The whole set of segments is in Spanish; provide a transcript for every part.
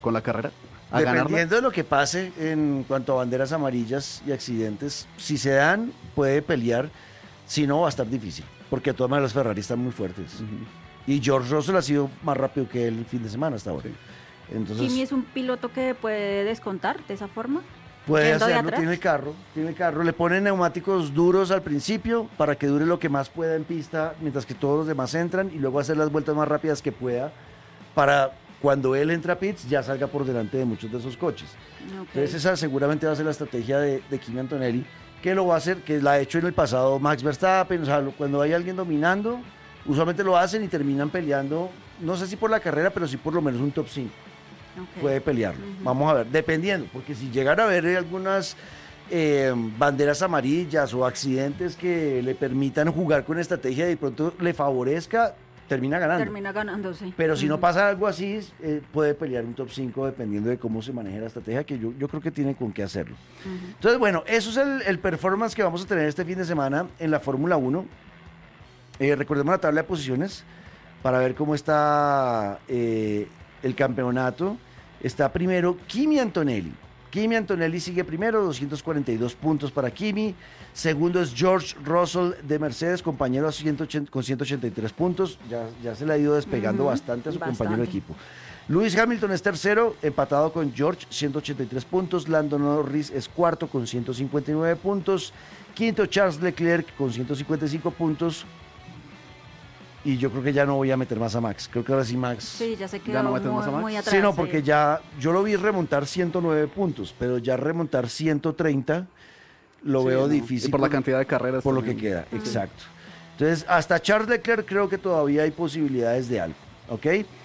con la carrera a ganarla. Dependiendo de lo que pase en cuanto a banderas amarillas y accidentes, si se dan, puede pelear, si no, va a estar difícil, porque de todas maneras los Ferrari están muy fuertes. Y George Russell ha sido más rápido que él el fin de semana hasta ahora. Entonces, Kimi es un piloto que puede descontar de esa forma. puede Yendo de hacerlo, atrás. tiene el carro, le ponen neumáticos duros al principio para que dure lo que más pueda en pista, mientras que todos los demás entran, y luego hacer las vueltas más rápidas que pueda para cuando él entra a pits ya salga por delante de muchos de esos coches. Ok. Entonces esa seguramente va a ser la estrategia de Kimi Antonelli, que lo va a hacer, que la ha hecho en el pasado Max Verstappen. O sea, cuando hay alguien dominando, usualmente lo hacen y terminan peleando, no sé si por la carrera, pero sí por lo menos un top 5. Ok. Puede pelearlo. Vamos a ver, dependiendo, porque si llegan a haber algunas banderas amarillas o accidentes que le permitan jugar con estrategia y de pronto le favorezca, termina ganando. Termina ganando, sí. Pero si no pasa algo así, puede pelear un top 5 dependiendo de cómo se maneje la estrategia, que yo creo que tiene con qué hacerlo. Entonces, bueno, eso es el performance que vamos a tener este fin de semana en la Fórmula 1. Recordemos la tabla de posiciones para ver cómo está el campeonato. Está primero Kimi Antonelli. Kimi Antonelli sigue primero, 242 puntos para Kimi. Segundo es George Russell de Mercedes, compañero a 180, con 183 puntos. Ya se le ha ido despegando bastante a su compañero de equipo. Lewis Hamilton es tercero, empatado con George, 183 puntos. Lando Norris es cuarto con 159 puntos. Quinto, Charles Leclerc con 155 puntos. Y yo creo que ya no voy a meter más a Max. Creo que ahora sí Max. Sí, ya se quedó ¿Ya no metes más a Max? muy atrás. Sí, no, porque ya yo lo vi remontar 109 puntos, pero ya remontar 130 lo veo difícil. Y por la cantidad de carreras. Por lo que queda, exacto. Entonces, hasta Charles Leclerc creo que todavía hay posibilidades de algo, ¿ok?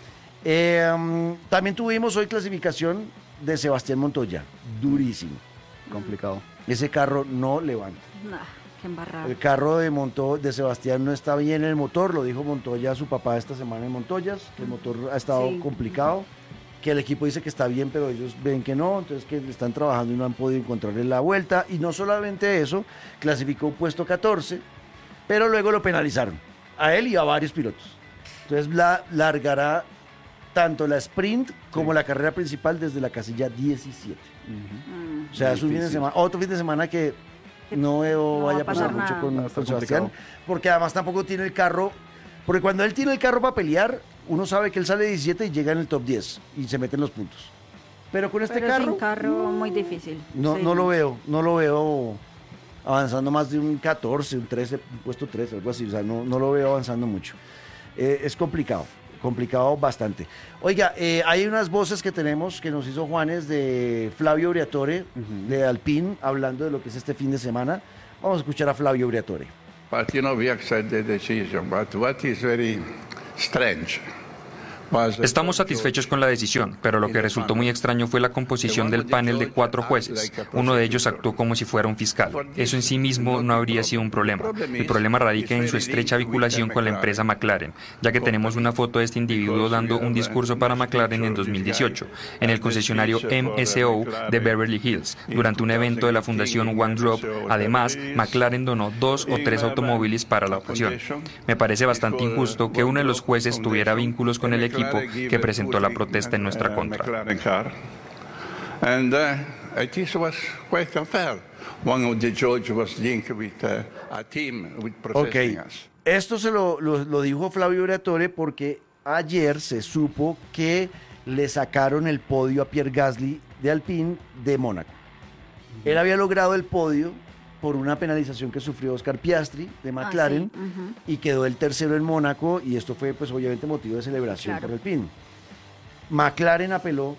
También tuvimos hoy clasificación de Sebastián Montoya, durísimo. Complicado. Ese carro no levanta. Nah, qué embarrado. El carro de Sebastián no está bien el motor, lo dijo Montoya a su papá esta semana en Montoyas, que el motor ha estado complicado, que el equipo dice que está bien, pero ellos ven que no, entonces que están trabajando y no han podido encontrarle la vuelta. Y no solamente eso, clasificó puesto 14, pero luego lo penalizaron, a él y a varios pilotos. Entonces largará tanto la sprint como la carrera principal desde la casilla 17. O sea, es un fin de semana, otro fin de semana que no veo vaya a pasar mucho nada. con Sebastián, porque además tampoco tiene el carro, porque cuando él tiene el carro para pelear, uno sabe que él sale 17 y llega en el top 10 y se mete en los puntos. Pero con este Pero sin carro muy difícil. no, Sí. no lo veo avanzando más de un 14, un 13, un puesto 13, algo así, o sea, no lo veo avanzando mucho. Es complicado bastante. Oiga, hay unas voces que tenemos que nos hizo Juanes de Flavio Briatore, de Alpine, hablando de lo que es este fin de semana. Vamos a escuchar a Flavio Briatore. But we accept the decision. But what is very strange Estamos satisfechos con la decisión, pero lo que resultó muy extraño fue la composición del panel de 4 jueces. Uno de ellos actuó como si fuera un fiscal. Eso en sí mismo no habría sido un problema. El problema radica en su estrecha vinculación con la empresa McLaren, ya que tenemos una foto de este individuo dando un discurso para McLaren en 2018, en el concesionario MSO de Beverly Hills, durante un evento de la fundación One Drop. Además, McLaren donó 2 o 3 automóviles para la ocasión. Me parece bastante injusto que uno de los jueces tuviera vínculos con el equipo que presentó la protesta en nuestra contra. Ok, esto se lo dijo Flavio Briatore porque ayer se supo que le sacaron el podio a Pierre Gasly de Alpine de Mónaco. Él había logrado el podio por una penalización que sufrió Oscar Piastri de McLaren y quedó el tercero en Mónaco, y esto fue pues obviamente motivo de celebración por Alpine. McLaren apeló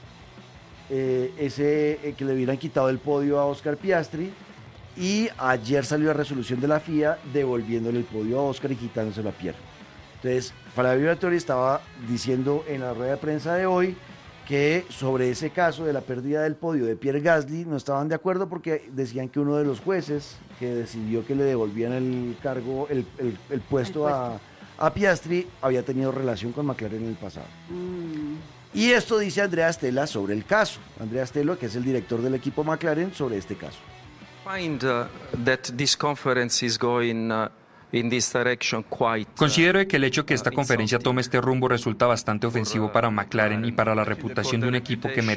que le hubieran quitado el podio a Oscar Piastri, y ayer salió la resolución de la FIA devolviéndole el podio a Oscar y quitándoselo a Pierre. Entonces Flavio Briatore estaba diciendo en la rueda de prensa de hoy que sobre ese caso de la pérdida del podio de Pierre Gasly no estaban de acuerdo, porque decían que uno de los jueces que decidió que le devolvían el cargo, el puesto a Piastri, había tenido relación con McLaren en el pasado. Y esto dice Andrea Stella sobre el caso. Andrea Stella, que es el director del equipo McLaren, sobre este caso. Find that this conference is going Considero que el hecho que esta conferencia tome este rumbo resulta bastante ofensivo para McLaren y para la reputación de un equipo que merece